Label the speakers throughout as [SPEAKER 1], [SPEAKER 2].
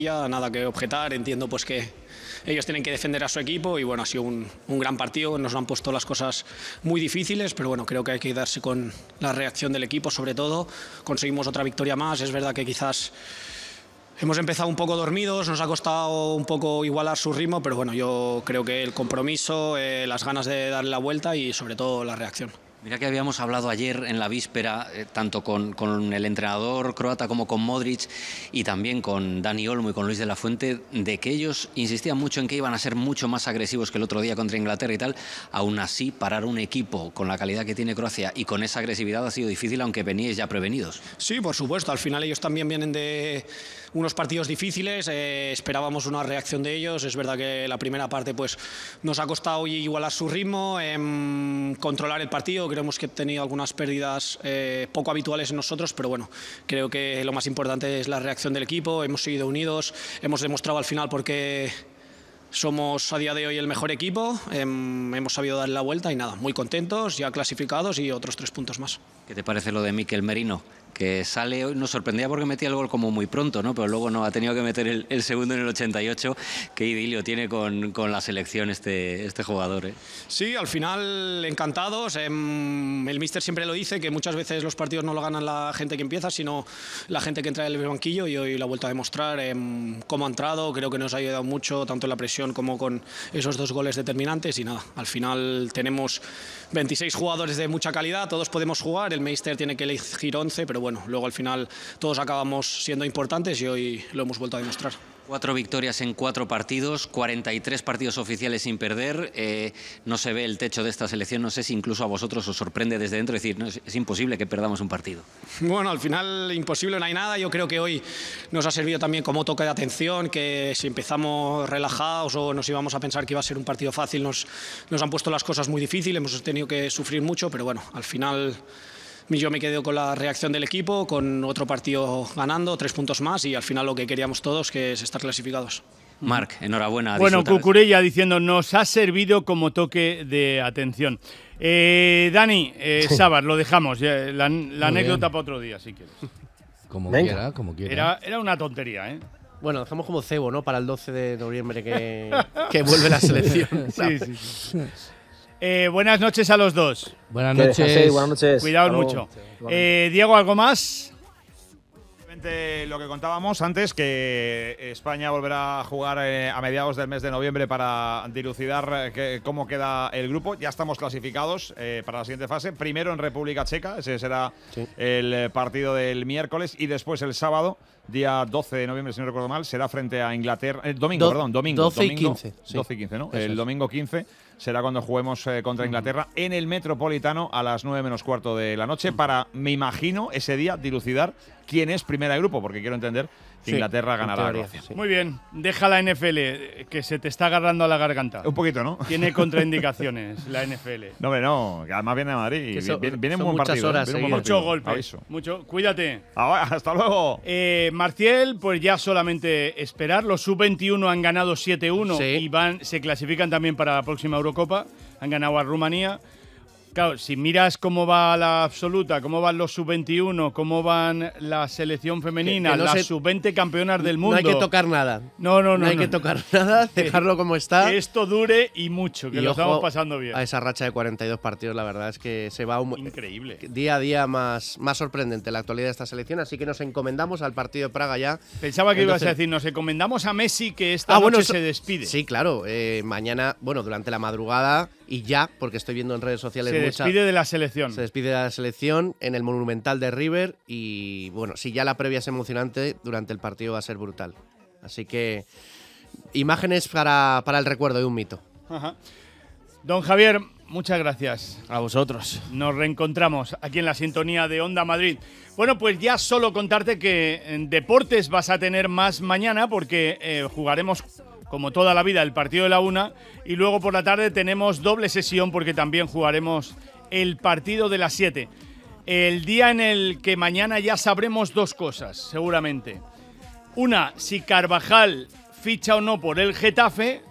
[SPEAKER 1] Nada que objetar, entiendo pues que ellos tienen que defender a su equipo y bueno, ha sido un gran partido, nos han puesto las cosas muy difíciles, pero bueno, creo que hay que quedarse con la reacción del equipo, sobre todo conseguimos otra victoria más. Es verdad que quizás hemos empezado un poco dormidos, nos ha costado un poco igualar su ritmo, pero bueno, yo creo que el compromiso, las ganas de darle la vuelta y sobre todo la reacción.
[SPEAKER 2] Mira que habíamos hablado ayer en la víspera, tanto con el entrenador croata como con Modric y también con Dani Olmo y con Luis de la Fuente, de que ellos insistían mucho en que iban a ser mucho más agresivos que el otro día contra Inglaterra y tal. Aún así, parar un equipo con la calidad que tiene Croacia y con esa agresividad ha sido difícil, aunque veníais ya prevenidos.
[SPEAKER 1] Sí, por supuesto, al final ellos también vienen de unos partidos difíciles, esperábamos una reacción de ellos. Es verdad que la primera parte pues nos ha costado igualar su ritmo, controlar el partido. Creemos que he tenido algunas pérdidas poco habituales en nosotros, pero bueno, creo que lo más importante es la reacción del equipo. Hemos seguido unidos, hemos demostrado al final por qué somos a día de hoy el mejor equipo, hemos sabido darle la vuelta y nada, muy contentos, ya clasificados y otros 3 puntos más.
[SPEAKER 2] ¿Qué te parece lo de Mikel Merino? Que sale hoy, nos sorprendía porque metía el gol como muy pronto, ¿no? Pero luego no ha tenido que meter el segundo en el 88. Qué idilio tiene con la selección este jugador, ¿eh?
[SPEAKER 1] Sí, al final encantados. El míster siempre lo dice, que muchas veces los partidos no lo ganan la gente que empieza, sino la gente que entra en el banquillo, y hoy lo ha vuelto a demostrar cómo ha entrado. Creo que nos ha ayudado mucho, tanto en la presión como con esos 2 goles determinantes. Y nada, al final tenemos 26 jugadores de mucha calidad, todos podemos jugar, el míster tiene que elegir 11, pero bueno, luego al final todos acabamos siendo importantes y hoy lo hemos vuelto a demostrar.
[SPEAKER 2] 4 victorias en 4 partidos, 43 partidos oficiales sin perder. No se ve el techo de esta selección. No sé si incluso a vosotros os sorprende desde dentro decir, no, es imposible que perdamos un partido.
[SPEAKER 1] Bueno, al final imposible no hay nada. Yo creo que hoy nos ha servido también como toque de atención, que si empezamos relajados o nos íbamos a pensar que iba a ser un partido fácil, nos han puesto las cosas muy difíciles, hemos tenido que sufrir mucho, pero bueno, al final yo me quedo con la reacción del equipo, con otro partido ganando, 3 puntos más y al final lo que queríamos todos, que es estar clasificados.
[SPEAKER 2] Marc, enhorabuena.
[SPEAKER 3] Bueno, Cucurella diciendo, nos ha servido como toque de atención. Dani, Sabas, lo dejamos, la anécdota para otro día, si quieres.
[SPEAKER 4] Como quiera, como quiera.
[SPEAKER 3] Era una tontería, ¿eh?
[SPEAKER 5] Bueno, dejamos como cebo, ¿no? Para el 12 de noviembre que vuelve la selección.
[SPEAKER 3] Sí. Buenas noches a los dos.
[SPEAKER 4] Buenas noches.
[SPEAKER 6] Buenas noches.
[SPEAKER 3] Cuidaos mucho. Diego, ¿algo más?
[SPEAKER 7] Lo que contábamos antes, que España volverá a jugar a mediados del mes de noviembre para dilucidar cómo queda el grupo. Ya estamos clasificados para la siguiente fase. Primero en República Checa, ese será el partido del miércoles, y después el sábado, día 12 de noviembre, si no recuerdo mal, será frente a Inglaterra. Domingo.
[SPEAKER 5] 12 y 15.
[SPEAKER 7] Sí. 12 y 15, ¿no? El domingo 15 será cuando juguemos contra Inglaterra en el Metropolitano a las 9 menos cuarto de la noche para, me imagino, ese día dilucidar quién es primera de grupo, porque quiero entender que Inglaterra ganará a Croacia.
[SPEAKER 3] Muy bien, deja la NFL, que se te está agarrando a la garganta.
[SPEAKER 7] Un poquito, ¿no?
[SPEAKER 3] Tiene contraindicaciones la NFL.
[SPEAKER 7] No, hombre, no, que además viene a Madrid y viene un buen
[SPEAKER 5] muchas
[SPEAKER 7] partido.
[SPEAKER 5] horas
[SPEAKER 3] Mucho golpe. Cuídate.
[SPEAKER 7] Hasta luego.
[SPEAKER 3] Marcial, pues ya solamente esperar. Los sub-21 han ganado 7-1 y se clasifican también para la próxima Eurocopa. Han ganado a Rumanía. Claro, si miras cómo va la absoluta, cómo van los sub-21, cómo van la selección femenina, las sub-20 campeonas del mundo.
[SPEAKER 5] No hay que tocar nada.
[SPEAKER 3] No
[SPEAKER 5] hay que tocar nada, dejarlo como está.
[SPEAKER 3] Que esto dure y mucho, que lo estamos pasando bien.
[SPEAKER 5] A esa racha de 42 partidos, la verdad es que se va
[SPEAKER 3] increíble.
[SPEAKER 5] Día a día más sorprendente la actualidad de esta selección, así que nos encomendamos al partido de Praga ya.
[SPEAKER 3] Pensaba que ibas a decir, nos encomendamos a Messi, que esta noche se despide.
[SPEAKER 5] Sí, claro, mañana, durante la madrugada y ya, porque estoy viendo en redes sociales
[SPEAKER 3] se despide de la selección.
[SPEAKER 5] Se despide de la selección en el Monumental de River y, bueno, si ya la previa es emocionante, durante el partido va a ser brutal. Así que, imágenes para el recuerdo de un mito.
[SPEAKER 3] Ajá. Don Javier, muchas gracias.
[SPEAKER 6] A vosotros.
[SPEAKER 3] Nos reencontramos aquí en la sintonía de Onda Madrid. Bueno, pues ya solo contarte que en deportes vas a tener más mañana porque jugaremos como toda la vida el partido de la 1 y luego por la tarde tenemos doble sesión porque también jugaremos el partido de las 7. El día en el que mañana ya sabremos 2 cosas, seguramente. Una, si Carvajal ficha o no por el Getafe.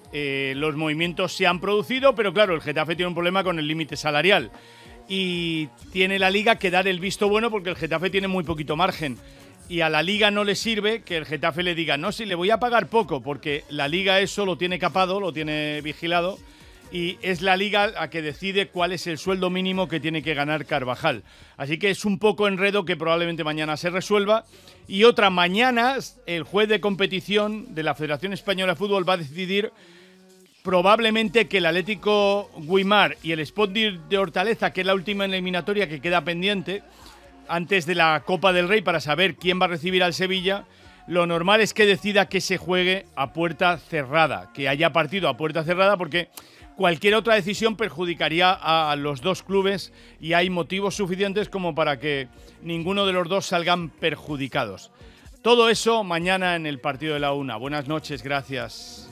[SPEAKER 3] Los movimientos se han producido, pero claro, el Getafe tiene un problema con el límite salarial. Y tiene la Liga que dar el visto bueno porque el Getafe tiene muy poquito margen. y a la Liga no le sirve que el Getafe le diga, no, si le voy a pagar poco, porque la Liga eso lo tiene capado, lo tiene vigilado, y es la Liga la que decide cuál es el sueldo mínimo que tiene que ganar Carvajal. Así que es un poco enredo que probablemente mañana se resuelva. Y otra, mañana el juez de competición de la Federación Española de Fútbol va a decidir probablemente que el Atlético Güímar y el Sporting de Hortaleza, que es la última eliminatoria que queda pendiente antes de la Copa del Rey para saber quién va a recibir al Sevilla, lo normal es que decida que se juegue a puerta cerrada, que haya partido a puerta cerrada, porque cualquier otra decisión perjudicaría a los dos clubes y hay motivos suficientes como para que ninguno de los dos salgan perjudicados. Todo eso mañana en el partido de la 1. Buenas noches, gracias.